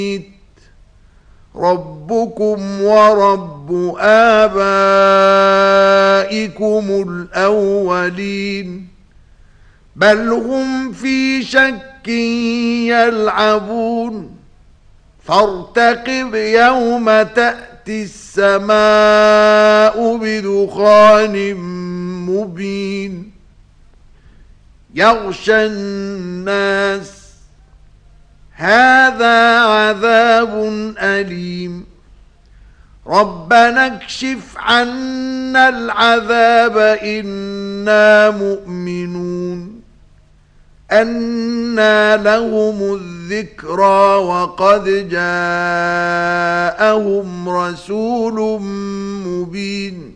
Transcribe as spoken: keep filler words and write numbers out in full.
ربكم ورب آبائكم الأولين بل هم في شك يلعبون فارتقب يوم تأتي السماء بدخان مبين يغشى الناس هذا عذاب أليم ربنا اكشف عنا العذاب إنا مؤمنون أنى لهم الذكرى وقد جاءهم رسول مبين